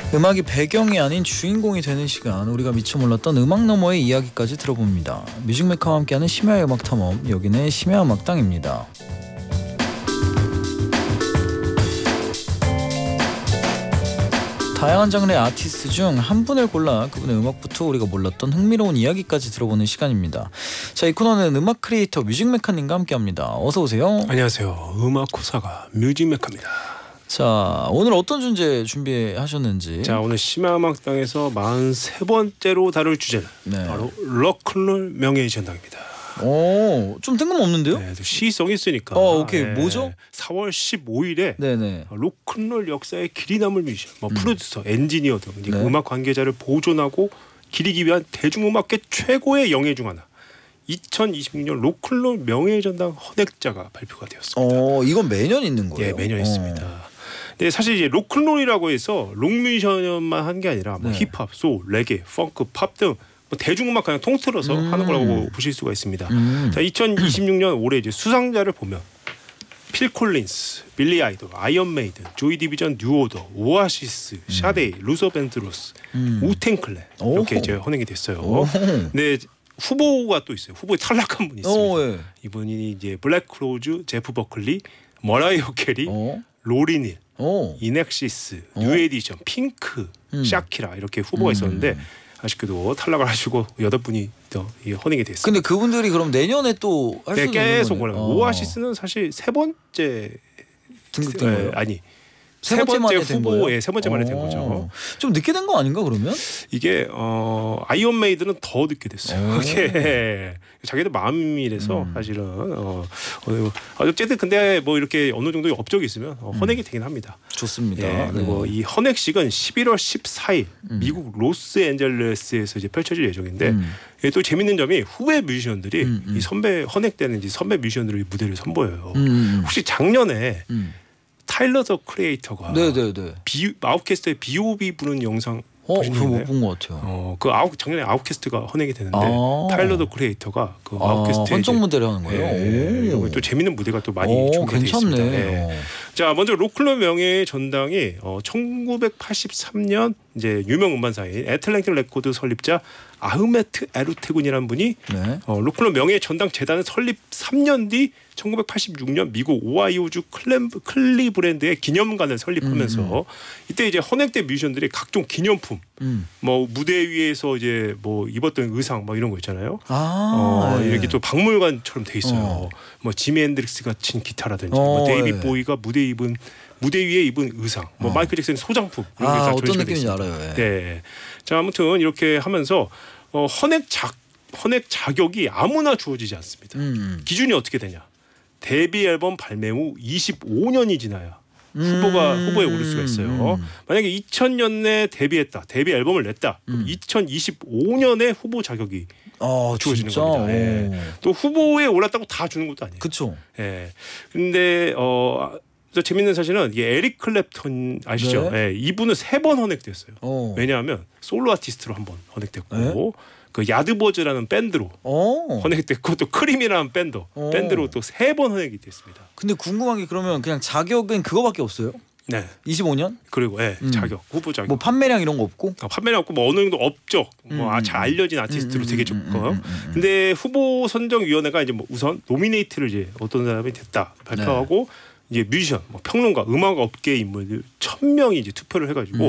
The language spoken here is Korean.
음악이 배경이 아닌 주인공이 되는 시간, 우리가 미처 몰랐던 음악 너머의 이야기까지 들어봅니다. 뮤직메이커와 함께하는 심야의 음악 탐험, 여기는 심야음악당입니다. 다양한 장르의 아티스트 중 한 분을 골라 그분의 음악부터 우리가 몰랐던 흥미로운 이야기까지 들어보는 시간입니다. 자, 이 코너는 음악 크리에이터 뮤직메카님과 함께합니다. 어서 오세요. 안녕하세요. 음악 호사가 뮤직메카입니다. 자, 오늘 어떤 주제 준비하셨는지. 자, 오늘 심야음악당에서 43번째로 다룰 주제는 바로 록큰롤 명예의 전당입니다. 오, 좀 뜬금없는데요? 네, 시성이 있으니까. 오케이. 뭐죠? 4월 15일에 네네. 록큰롤 역사의 길이 남을 뮤지션, 프로듀서, 엔지니어 등 네. 음악 관계자를 보존하고 기리기 위한 대중음악계 최고의 영예 중 하나, 2026년 록큰롤 명예의 전당 헌액자가 발표가 되었습니다. 이건 매년 있는 거예요? 예, 매년 있습니다. 네, 사실 이제 록큰롤이라고 해서 록뮤지션만 한 게 아니라 뭐 힙합, 소울, 레게, 펑크, 팝 등 뭐 대중음악 그냥 통틀어서 하는 거라고 보실 수가 있습니다. 자, 2026년 올해 이제 수상자를 보면 필 콜린스, 빌리 아이돌, 아이언 메이든, 조이 디비전, 뉴오더, 오아시스, 샤데이, 루서 밴드로스, 우텐클랜 이렇게 이제 헌액이 됐어요. 근데 후보가 또 있어요. 후보에 탈락한 분이 있습니다. 예. 이분이 이제 블랙 크로우즈, 제프 버클리, 머라이어 캐리, 로리닐, 이넥시스, 뉴 에디션, 핑크, 샤키라 이렇게 후보가 있었는데 아쉽게도 탈락을 하시고 8분이 더 헌액이 됐습니다. 근데 그분들이 그럼 내년에 또 할 수도 있는 거네요? 계속 올라가요. 오아시스는 사실 세 번째 등극된 거예요? 아니, 세 번째 만에 된 거예요? 후보에 세 번째 만에 된 거죠. 좀 늦게 된 거 아닌가 그러면? 이게 아이언 메이드는 더 늦게 됐어요. 이게 자기들 마음이라서 사실은 어쨌든 근데 뭐 이렇게 어느 정도 업적이 있으면 헌액이 되긴 합니다. 좋습니다. 예, 그리고 이 헌액식은 11월 14일 미국 로스앤젤레스에서 이제 펼쳐질 예정인데 또 재밌는 점이 후배 뮤지션들이 이 선배 헌액되는 선배 뮤지션들이 무대를 선보여요. 혹시 작년에 타일러 더 크리에이터가 아웃캐스트의 B.O.B 부르는 영상 그거 못 본 것 같아요. 작년에 아웃캐스트가 헌액이 되는데 타일러 더 크리에이터가 그 아웃캐스트의 헌정 무대를 하는 거예요. 또 재밌는 무대가 또 많이 준비되어 있습니다. 네. 자, 먼저 록큰롤 명예의 전당이 1983년 이제 유명 음반사인 애틀랜틱 레코드 설립자 아흐메트 에루테군이라는 분이 록큰롤 명예의 전당 재단을 설립 3년 뒤 1986년 미국 오하이오주 클리브랜드의 기념관을 설립하면서 이때 이제 헌액대 뮤지션들이 각종 기념품, 뭐 무대 위에서 이제 뭐 입었던 의상 막 이런 거 있잖아요. 이렇게 또 박물관처럼 돼 있어요. 뭐 지미 앤드릭스가 친 기타라든지, 뭐 데이빗 보이가 무대 위에 입은 의상, 뭐 마이클 잭슨의 소장품 이런 게 다 어떤 느낌인지 알아요. 네. 자, 아무튼 이렇게 하면서 헌액 자격이 아무나 주어지지 않습니다. 기준이 어떻게 되냐? 데뷔 앨범 발매 후 25년이 지나야 후보에 오를 수가 있어요. 만약에 2000년에 데뷔 앨범을 냈다. 그럼 2025년에 후보 자격이 주어지는 진짜? 겁니다. 예. 또 후보에 올랐다고 다 주는 것도 아니에요. 그렇죠. 예. 근데 또 재밌는 사실은 에릭 클랩턴 아시죠? 예. 이분은 3번 헌액됐어요. 왜냐하면 솔로 아티스트로 한번 헌액됐고, 그 야드버즈라는 밴드로 헌액됐고, 또 크림이라는 밴드로 또 3번 헌액이 됐습니다. 근데 궁금한 게 그러면 그냥 자격은 그거밖에 없어요? 네. 25년? 그리고 자격, 후보 자격. 뭐 판매량 이런 거 없고? 판매량 없고 뭐 어느 정도 업적, 잘 알려진 아티스트로 되게 좋고. 근데 후보 선정위원회가 이제 뭐 우선 노미네이트를 이제 어떤 사람이 됐다 발표하고 이제 뮤지션, 뭐 평론가, 음악 업계 인물들 1000명이 이제 투표를 해가지고